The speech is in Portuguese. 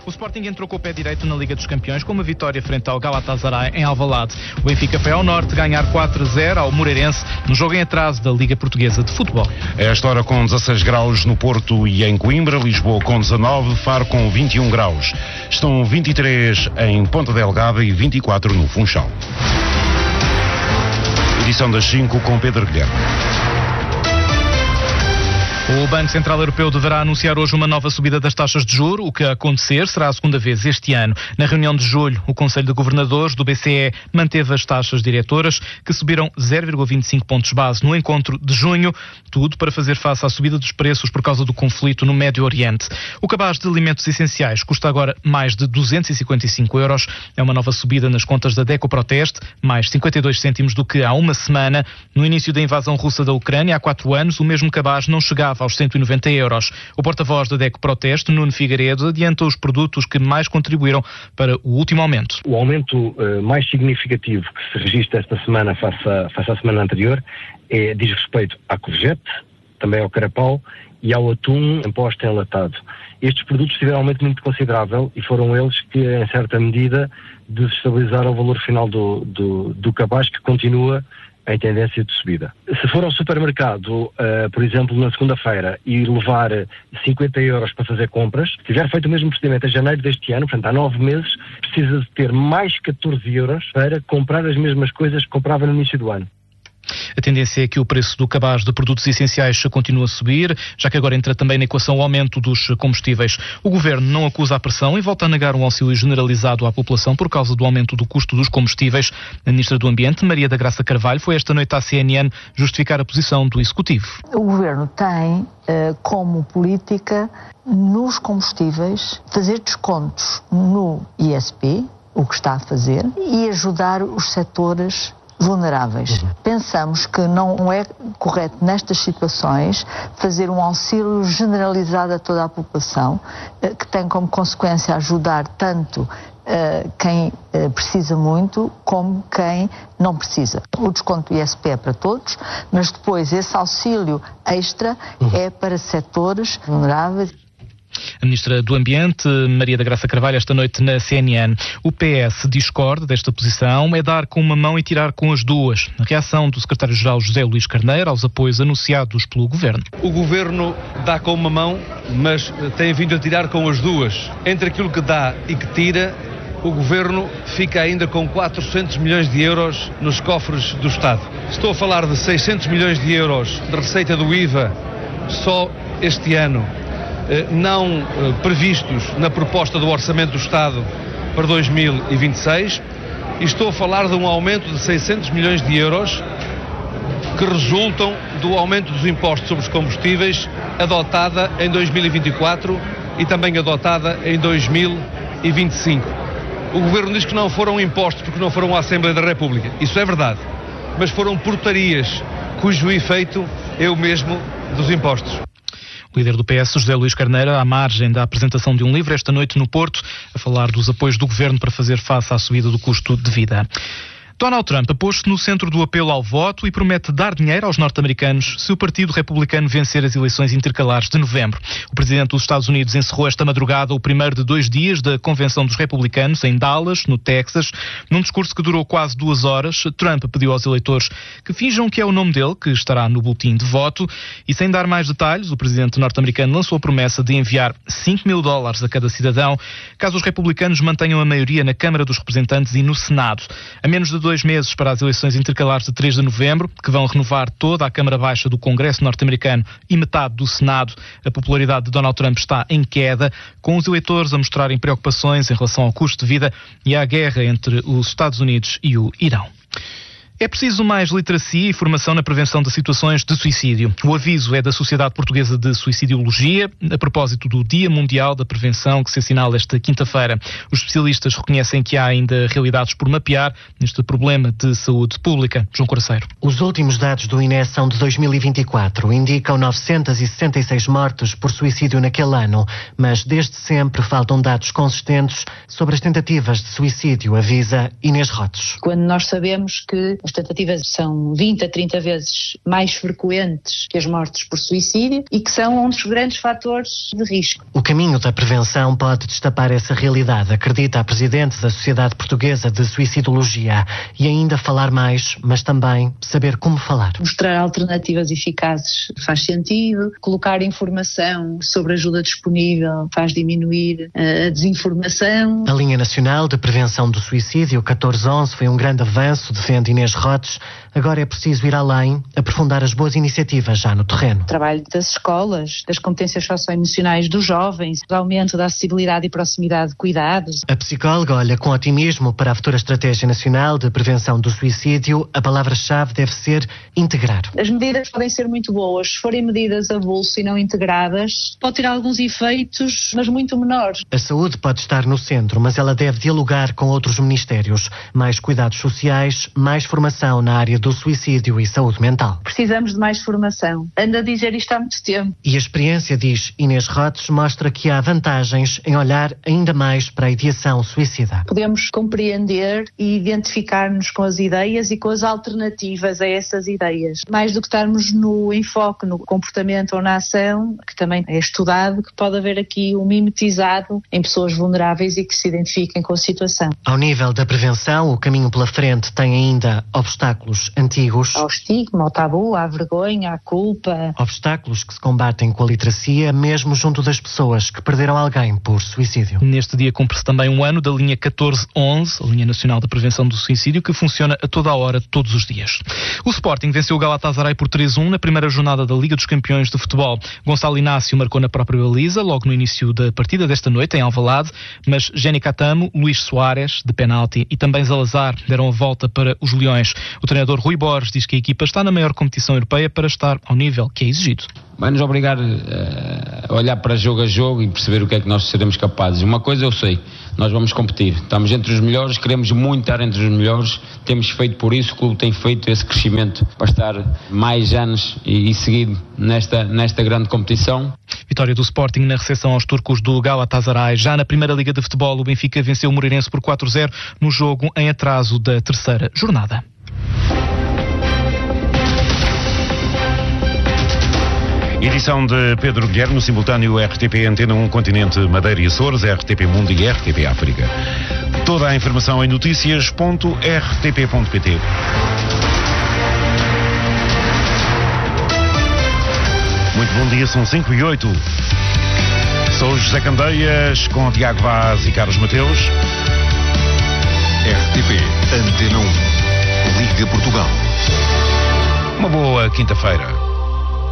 O Sporting entrou com o pé direito na Liga dos Campeões com uma vitória frente ao Galatasaray em Alvalade. O Benfica foi ao Norte ganhar 4-0 ao Moreirense no jogo em atraso da Liga Portuguesa de Futebol. Esta hora com 16 graus no Porto e em Coimbra, Lisboa com 19, Faro com 21 graus. Estão 23 em Ponta Delgada e 24 no Funchal. Edição das 5 com Pedro Guilherme. O Banco Central Europeu deverá anunciar hoje uma nova subida das taxas de juros, o que a acontecer será a segunda vez este ano. Na reunião de julho, o Conselho de Governadores do BCE manteve as taxas diretoras, que subiram 0,25 pontos base no encontro de junho, tudo para fazer face à subida dos preços por causa do conflito no Médio Oriente. O cabaz de alimentos essenciais custa agora mais de 255 euros. É uma nova subida nas contas da DECO Proteste, mais 52 cêntimos do que há uma semana. No início da invasão russa da Ucrânia, há 4 anos, o mesmo cabaz não chegava aos 190 euros. O porta-voz da DECO Proteste, Nuno Figueiredo, adianta os produtos que mais contribuíram para o último aumento. O aumento mais significativo que se registra esta semana face à semana anterior diz respeito à courgette, também ao carapau e ao atum em posta enlatado. Estes produtos tiveram um aumento muito considerável e foram eles que, em certa medida, desestabilizaram o valor final do cabaz, que continua em tendência de subida. Se for ao supermercado, por exemplo, na segunda-feira, e levar 50 euros para fazer compras, se tiver feito o mesmo procedimento em janeiro deste ano, portanto há 9 meses, precisa de ter mais 14 euros para comprar as mesmas coisas que comprava no início do ano. A tendência é que o preço do cabaz de produtos essenciais continue a subir, já que agora entra também na equação o aumento dos combustíveis. O Governo não acusa a pressão e volta a negar um auxílio generalizado à população por causa do aumento do custo dos combustíveis. A Ministra do Ambiente, Maria da Graça Carvalho, foi esta noite à CNN justificar a posição do Executivo. O Governo tem como política nos combustíveis fazer descontos no ISP, o que está a fazer, e ajudar os setores vulneráveis. Pensamos que não é correto nestas situações fazer um auxílio generalizado a toda a população, que tem como consequência ajudar tanto quem precisa muito como quem não precisa. O desconto do ISP é para todos, mas depois esse auxílio extra é para setores vulneráveis. A Ministra do Ambiente, Maria da Graça Carvalho, esta noite na CNN. O PS discorda desta posição, é dar com uma mão e tirar com as duas. A reação do Secretário-Geral José Luís Carneiro aos apoios anunciados pelo Governo. O Governo dá com uma mão, mas tem vindo a tirar com as duas. Entre aquilo que dá e que tira, o Governo fica ainda com 400 milhões de euros nos cofres do Estado. Estou a falar de 600 milhões de euros de receita do IVA só este ano, não previstos na proposta do Orçamento do Estado para 2026, e estou a falar de um aumento de 600 milhões de euros que resultam do aumento dos impostos sobre os combustíveis adotada em 2024 e também adotada em 2025. O Governo diz que não foram impostos porque não foram à Assembleia da República. Isso é verdade, mas foram portarias cujo efeito é o mesmo dos impostos. O líder do PS, José Luís Carneiro, à margem da apresentação de um livro esta noite no Porto, a falar dos apoios do Governo para fazer face à subida do custo de vida. Donald Trump pôs-se no centro do apelo ao voto e promete dar dinheiro aos norte-americanos se o Partido Republicano vencer as eleições intercalares de novembro. O presidente dos Estados Unidos encerrou esta madrugada o primeiro de 2 dias da Convenção dos Republicanos em Dallas, no Texas. Num discurso que durou quase 2 horas, Trump pediu aos eleitores que finjam que é o nome dele que estará no boletim de voto e, sem dar mais detalhes, o presidente norte-americano lançou a promessa de enviar $5.000 a cada cidadão caso os republicanos mantenham a maioria na Câmara dos Representantes e no Senado. A menos de 2 meses para as eleições intercalares de 3 de novembro, que vão renovar toda a Câmara Baixa do Congresso norte-americano e metade do Senado, a popularidade de Donald Trump está em queda, com os eleitores a mostrarem preocupações em relação ao custo de vida e à guerra entre os Estados Unidos e o Irão. É preciso mais literacia e formação na prevenção de situações de suicídio. O aviso é da Sociedade Portuguesa de Suicidologia, a propósito do Dia Mundial da Prevenção, que se assinala esta quinta-feira. Os especialistas reconhecem que há ainda realidades por mapear neste problema de saúde pública. João Coraceiro. Os últimos dados do INE são de 2024. Indicam 966 mortos por suicídio naquele ano, mas desde sempre faltam dados consistentes sobre as tentativas de suicídio, avisa Inês Rotes. Quando nós sabemos que As tentativas são 20 a 30 vezes mais frequentes que as mortes por suicídio e que são um dos grandes fatores de risco. O caminho da prevenção pode destapar essa realidade, acredita a Presidente da Sociedade Portuguesa de Suicidologia, e ainda falar mais, mas também saber como falar. Mostrar alternativas eficazes faz sentido, colocar informação sobre ajuda disponível faz diminuir a desinformação. A linha nacional de prevenção do suicídio 1411 foi um grande avanço, defende Inês Rotes. Agora é preciso ir além, aprofundar as boas iniciativas já no terreno. O trabalho das escolas, das competências socioemocionais dos jovens, o aumento da acessibilidade e proximidade de cuidados. A psicóloga olha com otimismo para a futura Estratégia Nacional de Prevenção do Suicídio. A palavra-chave deve ser integrar. As medidas podem ser muito boas, se forem medidas a bolso e não integradas, pode ter alguns efeitos, mas muito menores. A saúde pode estar no centro, mas ela deve dialogar com outros ministérios. Mais cuidados sociais, mais formação na área do suicídio e saúde mental. Precisamos de mais formação. Ando a dizer isto há muito tempo. E a experiência, diz Inês Rotes, mostra que há vantagens em olhar ainda mais para a ideação suicida. Podemos compreender e identificar-nos com as ideias e com as alternativas a essas ideias. Mais do que estarmos no enfoque, no comportamento ou na ação, que também é estudado, que pode haver aqui um mimetizado em pessoas vulneráveis e que se identifiquem com a situação. Ao nível da prevenção, o caminho pela frente tem ainda obstáculos antigos. Ao estigma, ao tabu, à vergonha, à culpa. Obstáculos que se combatem com a literacia, mesmo junto das pessoas que perderam alguém por suicídio. Neste dia cumpre-se também um ano da linha 1411, a linha nacional de prevenção do suicídio, que funciona a toda a hora, todos os dias. O Sporting venceu o Galatasaray por 3-1 na primeira jornada da Liga dos Campeões de Futebol. Gonçalo Inácio marcou na própria baliza, logo no início da partida desta noite, em Alvalade, mas Jenny Catamo, Luís Soares, de penalti, e também Zalazar deram a volta para os Leões. O treinador Rui Borges diz que a equipa está na maior competição europeia para estar ao nível que é exigido. Vai-nos obrigar a olhar para jogo a jogo e perceber o que é que nós seremos capazes. Uma coisa eu sei, nós vamos competir. Estamos entre os melhores, queremos muito estar entre os melhores. Temos feito por isso, o clube tem feito esse crescimento para estar mais anos e seguido nesta grande competição. Vitória do Sporting na recepção aos turcos do Galatasaray. Já na Primeira Liga de Futebol, o Benfica venceu o Moreirense por 4-0 no jogo em atraso da terceira jornada. Edição de Pedro Guilherme, no simultâneo RTP Antena 1 Continente Madeira e Açores, RTP Mundo e RTP África. Toda a informação em notícias.rtp.pt. Muito bom dia, são 5:08. Sou José Candeias, com Tiago Vaz e Carlos Mateus. RTP Antena 1, Liga Portugal. Uma boa quinta-feira.